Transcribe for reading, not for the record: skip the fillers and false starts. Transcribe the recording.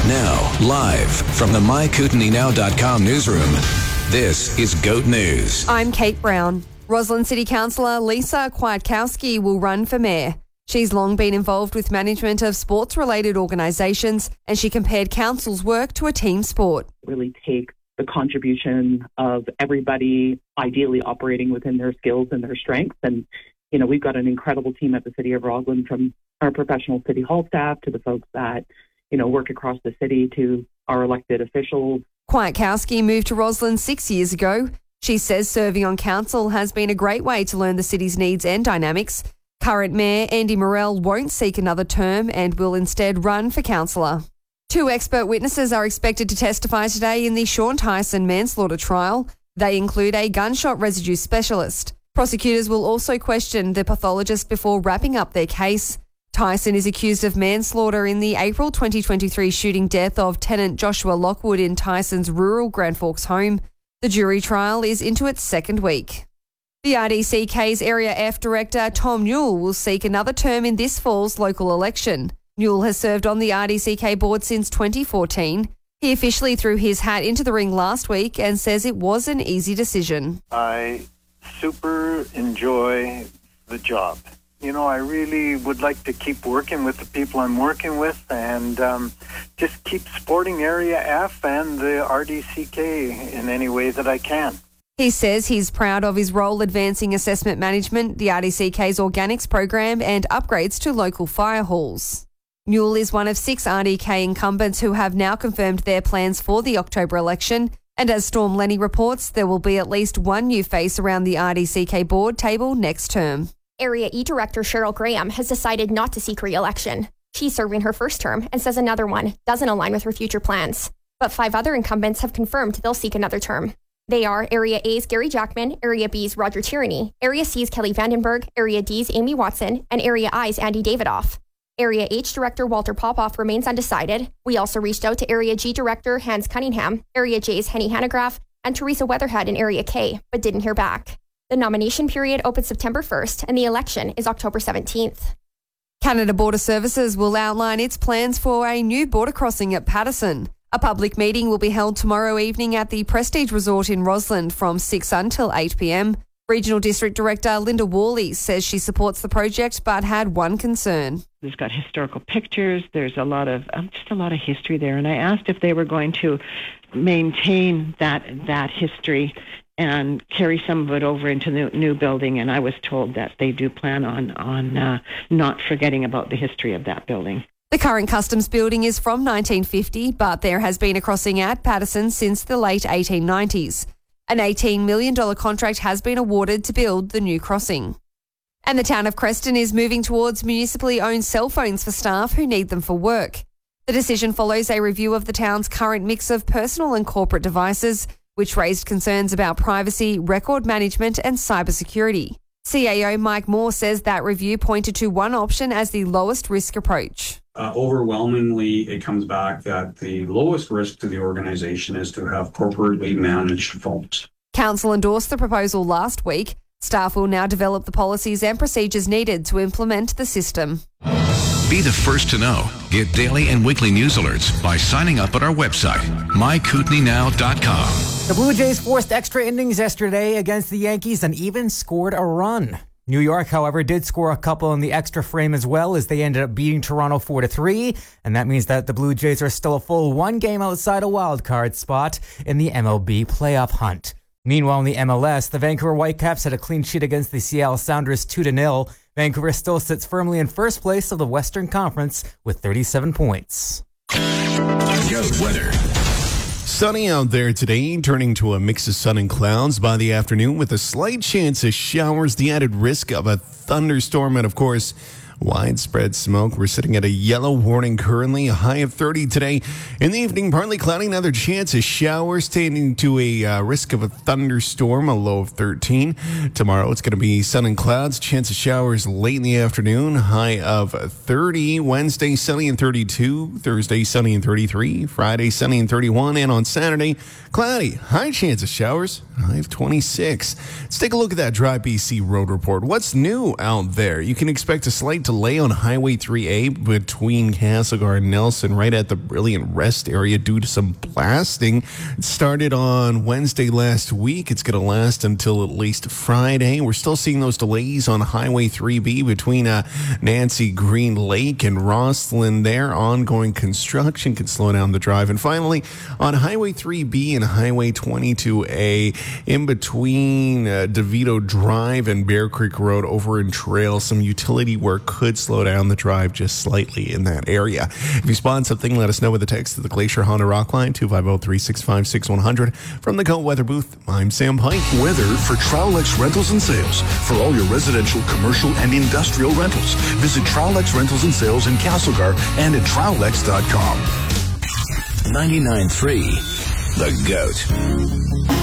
Now, live from the MyKootenainow.com newsroom, this is GOAT News. I'm Kate Brown. Roslyn City Councillor Lisa Kwiatkowski will run for mayor. She's long been involved with management of sports-related organisations, and she compared council's work to a team sport. Really take the contribution of everybody ideally operating within their skills and their strengths. And, we've got an incredible team at the City of Roslyn, from our professional City Hall staff to the folks that, work across the city to our elected officials. Kwiatkowski moved to Roslyn 6 years ago. She says serving on council has been a great way to learn the city's needs and dynamics. Current Mayor Andy Morell won't seek another term and will instead run for councillor. 2 expert witnesses are expected to testify today in the Sean Tyson manslaughter trial. They include a gunshot residue specialist. Prosecutors will also question the pathologist before wrapping up their case. Tyson is accused of manslaughter in the April 2023 shooting death of tenant Joshua Lockwood in Tyson's rural Grand Forks home. The jury trial is into its second week. The RDCK's Area F Director Tom Newell will seek another term in this fall's local election. Newell has served on the RDCK board since 2014. He officially threw his hat into the ring last week and says it was an easy decision. I super enjoy the job. I really would like to keep working with the people I'm working with and just keep supporting Area F and the RDCK in any way that I can. He says he's proud of his role advancing assessment management, the RDCK's organics program and upgrades to local fire halls. Newell is one of 6 RDK incumbents who have now confirmed their plans for the October election. And as Storm Lenny reports, there will be at least one new face around the RDCK board table next term. Area E Director Cheryl Graham has decided not to seek re-election. She's serving her first term and says another one doesn't align with her future plans. But 5 other incumbents have confirmed they'll seek another term. They are Area A's Gary Jackman, Area B's Roger Tierney, Area C's Kelly Vandenberg, Area D's Amy Watson, and Area I's Andy Davidoff. Area H Director Walter Popoff remains undecided. We also reached out to Area G Director Hans Cunningham, Area J's Henny Hanegraaff, and Teresa Weatherhead in Area K, but didn't hear back. The nomination period opens September 1st and the election is October 17th. Canada Border Services will outline its plans for a new border crossing at Patterson. A public meeting will be held tomorrow evening at the Prestige Resort in Roslyn from 6 until 8 p.m. Regional District Director Linda Worley says she supports the project but had one concern. There's got historical pictures. There's a lot of history there, and I asked if they were going to maintain that history and carry some of it over into the new building, and I was told that they do plan on not forgetting about the history of that building. The current customs building is from 1950, but there has been a crossing at Patterson since the late 1890s. An $18 million contract has been awarded to build the new crossing. And the town of Creston is moving towards municipally owned cell phones for staff who need them for work. The decision follows a review of the town's current mix of personal and corporate devices, which raised concerns about privacy, record management and cybersecurity. CAO Mike Moore says that review pointed to one option as the lowest risk approach. Overwhelmingly, it comes back that the lowest risk to the organization is to have corporately managed phones. Council endorsed the proposal last week. Staff will now develop the policies and procedures needed to implement the system. Be the first to know. Get daily and weekly news alerts by signing up at our website, MyKootenainow.com. The Blue Jays forced extra innings yesterday against the Yankees and even scored a run. New York, however, did score a couple in the extra frame as well, as they ended up beating Toronto 4-3, and that means that the Blue Jays are still a full one game outside a wild card spot in the MLB playoff hunt. Meanwhile, in the MLS, the Vancouver Whitecaps had a clean sheet against the Seattle Sounders 2-0. Vancouver still sits firmly in first place of the Western Conference with 37 points. Goat weather. Sunny out there today, turning to a mix of sun and clouds by the afternoon with a slight chance of showers, the added risk of a thunderstorm, and of course, widespread smoke. We're sitting at a yellow warning currently, a high of 30 today. In the evening, partly cloudy, another chance of showers, tending to a risk of a thunderstorm, a low of 13. Tomorrow, it's going to be sun and clouds, chance of showers late in the afternoon, high of 30. Wednesday, sunny and 32. Thursday, sunny and 33. Friday, sunny and 31. And on Saturday, cloudy, high chance of showers, high of 26. Let's take a look at that Drive BC road report. What's new out there? You can expect a slight delay on Highway 3A between Castlegar and Nelson right at the Brilliant Rest area due to some blasting. It started on Wednesday last week. It's going to last until at least Friday. We're still seeing those delays on Highway 3B between Nancy Green Lake and Rosslyn there. Ongoing construction can slow down the drive. And finally, on Highway 3B and Highway 22A in between DeVito Drive and Bear Creek Road over in Trail, some utility work could slow down the drive just slightly in that area. If you spot something, let us know with a text to the Glacier Honda Rock Line, 250-365-6100. From the Cold Weather booth, I'm Sam Pike. Weather for Trowlex Rentals and Sales. For all your residential, commercial, and industrial rentals, visit Trowlex Rentals and Sales in Castlegar and at Trowlex.com. 99.3 The Goat.